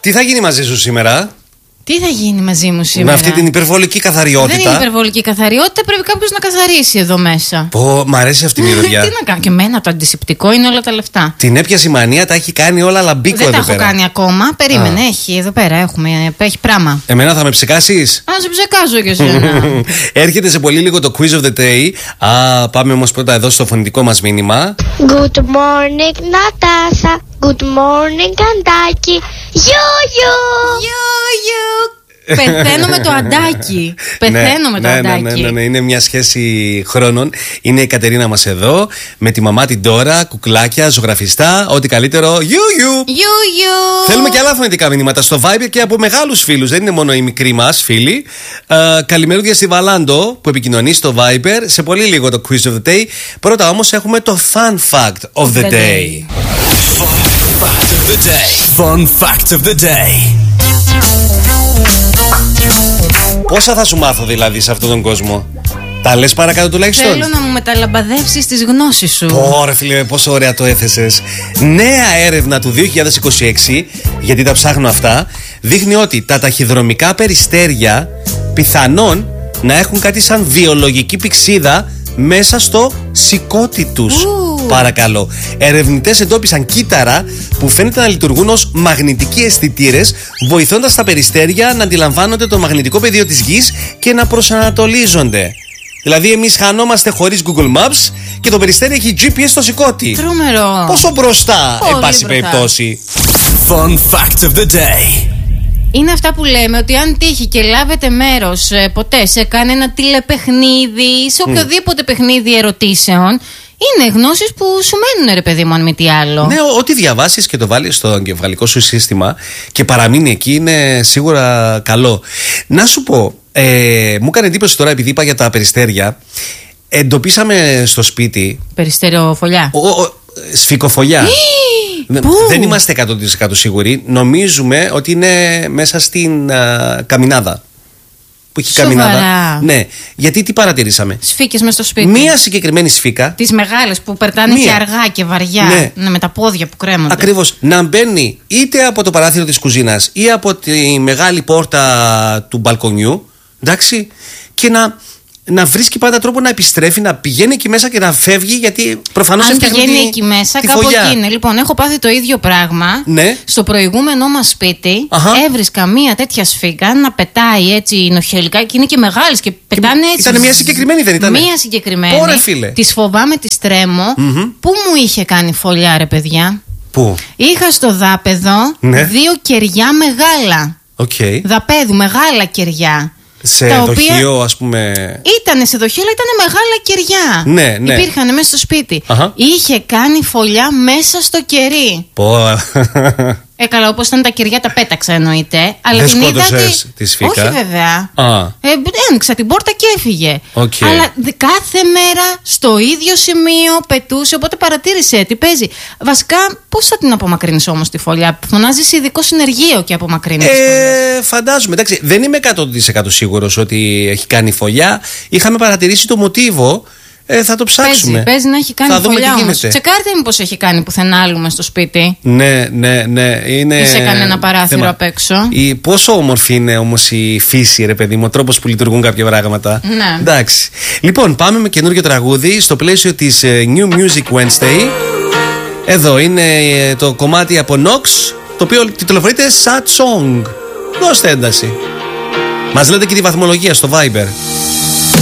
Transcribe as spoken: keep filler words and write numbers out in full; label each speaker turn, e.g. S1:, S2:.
S1: Τι θα γίνει μαζί σου σήμερα?
S2: Τι θα γίνει μαζί μου σήμερα?
S1: Με αυτή την υπερβολική καθαριότητα.
S2: Δεν είναι υπερβολική καθαριότητα, πρέπει κάποιος να καθαρίσει εδώ μέσα.
S1: Πω, μ' αρέσει αυτή η μυρωδιά.
S2: Τι να κάνω, και εμένα το αντισηπτικό είναι όλα τα λεφτά.
S1: Την έπιασε η μανία, τα έχει κάνει όλα λαμπίκο
S2: Δεν
S1: εδώ
S2: τα
S1: πέρα.
S2: έχω κάνει ακόμα. Περίμενε,
S1: Α.
S2: έχει εδώ πέρα, έχουμε, έχει πράγμα.
S1: Εμένα θα με ψεκάσεις?
S2: Α, σε ψεκάζω κι εσένα.
S1: Έρχεται σε πολύ λίγο το quiz of the day. Α, πάμε όμως πρώτα εδώ στο φωνητικό μας μήνυμα.
S3: Good morning, Natasha. Good morning, Αντάκη. Γιου-γιου.
S2: Γιου-γιου. Πεθαίνω με το αντάκι. Πεθαίνω με το
S1: ναι,
S2: αντάκι.
S1: Ναι, ναι, ναι, ναι, είναι μια σχέση χρόνων. Είναι η Κατερίνα μας εδώ, με τη μαμά την Ντόρα, κουκλάκια, ζωγραφιστά, ό,τι καλύτερο. Γιου-γιου.
S2: Γιου-γιου.
S1: Θέλουμε και άλλα φωνητικά μηνύματα στο Viber και από μεγάλους φίλους. Δεν είναι μόνο οι μικροί μας φίλοι. Uh, καλημερούδια στη Βαλάντο που επικοινωνεί στο Viber. Σε πολύ λίγο το quiz of the day. Πρώτα όμως έχουμε το fun fact of the,
S2: the
S1: day.
S2: day.
S4: Fun fact of the day. Fun fact of the day.
S1: Πόσα θα σου μάθω δηλαδή σε αυτόν τον κόσμο? Τα λες παρακάτω τουλάχιστον?
S2: Θέλω να μου μεταλαμπαδεύσεις τις γνώσεις σου.
S1: Ωραία φίλε, πόσο ωραία το έθεσες. Νέα έρευνα του δύο χιλιάδες είκοσι έξι, γιατί τα ψάχνω αυτά, δείχνει ότι τα ταχυδρομικά περιστέρια πιθανόν να έχουν κάτι σαν βιολογική πυξίδα μέσα στο σηκώτη τους.
S2: Ου.
S1: Παρακαλώ. Ερευνητές εντόπισαν κύτταρα που φαίνεται να λειτουργούν ως μαγνητικοί αισθητήρες, βοηθώντας τα περιστέρια να αντιλαμβάνονται το μαγνητικό πεδίο της γης και να προσανατολίζονται. Δηλαδή, εμείς χανόμαστε χωρίς Google Maps και το περιστέρι έχει τζι πι ες στο σηκώτη.
S2: Τρομερό.
S1: Πόσο μπροστά,
S2: Πολύ
S1: εν πάση
S2: μπροστά.
S1: περιπτώσει.
S4: Fun fact of the day.
S2: Είναι αυτά που λέμε ότι αν τύχει και λάβετε μέρος ε, ποτέ σε κανένα τηλεπαιχνίδι, σε οποιοδήποτε παιχνίδι ερωτήσεων, είναι γνώσεις που σου μένουν, ρε παιδί μου, αν μη τι άλλο.
S1: Ναι, ό- ό,τι διαβάσεις και το βάλεις στο εγκεφαλικό σου σύστημα και παραμείνει εκεί είναι σίγουρα καλό. Να σου πω, ε, μου έκανε εντύπωση τώρα επειδή είπα για τα περιστέρια. Εντοπίσαμε στο σπίτι
S2: Περιστεριοφολιά.
S1: ο, ο, σφικοφολιά. Ναι,
S2: Πού?
S1: δεν είμαστε εκατό τοις εκατό σίγουροι. Νομίζουμε ότι είναι μέσα στην α, καμινάδα. Που έχει
S2: Σοβαρά?
S1: καμινάδα. Ναι, γιατί τι παρατηρήσαμε?
S2: Σφίκες μες στο σπίτι.
S1: Μία συγκεκριμένη σφίκα.
S2: Τις μεγάλες που περτάνε
S1: Μία.
S2: και αργά και βαριά.
S1: Ναι.
S2: Ναι, με τα πόδια που κρέμονται.
S1: Ακριβώς. Να μπαίνει είτε από το παράθυρο της κουζίνας ή από τη μεγάλη πόρτα του μπαλκονιού. Εντάξει. Και να, να βρίσκει πάντα τρόπο να επιστρέφει, να πηγαίνει εκεί μέσα και να φεύγει, γιατί προφανώς
S2: Αν
S1: έφτιαχνε
S2: πηγαίνει
S1: τη,
S2: εκεί μέσα,
S1: τη
S2: κάπου
S1: φωλιά.
S2: εκεί είναι. Λοιπόν, έχω πάθει το ίδιο πράγμα.
S1: Ναι.
S2: Στο προηγούμενό μας σπίτι,
S1: Αχα.
S2: έβρισκα μία τέτοια σφίγγα να πετάει έτσι νοχελικά και είναι και μεγάλες και πετάνε έτσι.
S1: Ήτανε μία συγκεκριμένη, δεν ήτανε?
S2: Μία συγκεκριμένη.
S1: Ωραία, φίλε.
S2: Τις φοβάμαι, τις τρέμω. Πού μου είχε κάνει φωλιά, ρε παιδιά?
S1: Πού?
S2: Είχα στο δάπεδο
S1: Ναι.
S2: δύο κεριά μεγάλα.
S1: Οκ.
S2: Δαπέδου, μεγάλα κεριά.
S1: Σε
S2: τα
S1: δοχείο, ας πούμε.
S2: Ήτανε σε δοχείο, αλλά ήταν μεγάλα κεριά.
S1: Ναι, ναι.
S2: Υπήρχαν μέσα στο σπίτι.
S1: Αχα.
S2: Είχε κάνει φωλιά μέσα στο κερί.
S1: Πω.
S2: Ε, καλά, όπως ήταν τα κεριά, τα πέταξα εννοείται. Αλλά
S1: Δεν
S2: την είδα
S1: σκότωσες
S2: ότι-
S1: τη σφίκα?
S2: Όχι, βέβαια.
S1: Α.
S2: Ε, άνοιξα την πόρτα και έφυγε.
S1: Οκ.
S2: Αλλά δε- κάθε μέρα στο ίδιο σημείο πετούσε, οπότε παρατήρησε τι παίζει. Βασικά, πώς θα την απομακρύνεις όμως τη φωλιά? Φωνάζεις ειδικό συνεργείο και απομακρύνεις.
S1: Ε, φαντάζομαι. Εντάξει, δεν είμαι εκατό τοις εκατό σίγουρος ότι έχει κάνει φωλιά. Είχαμε παρατηρήσει το μοτίβο. Ε, θα το ψάξουμε.
S2: Παίζει, παίζει να έχει κάνει
S1: Θα δούμε
S2: φωλιά
S1: τι
S2: όμως.
S1: γίνεται.
S2: Τσεκάρτε μήπως έχει κάνει πουθενά άλλου μες στο σπίτι.
S1: Ναι, ναι, ναι. Είναι
S2: Ή σε κανένα παράθυρο
S1: θέμα.
S2: απ' έξω.
S1: Η, πόσο όμορφη είναι όμως η φύση, ρε παιδί μου, ο τρόπος που λειτουργούν κάποια πράγματα.
S2: Ναι.
S1: Εντάξει. Λοιπόν, πάμε με καινούργιο τραγούδι στο πλαίσιο της ε, New Music Wednesday. Εδώ είναι ε, το κομμάτι από Nox, το οποίο τιτλοφορείται Sad Song. Δώστε ένταση. Μας λέτε και τη βαθμολογία στο Viber.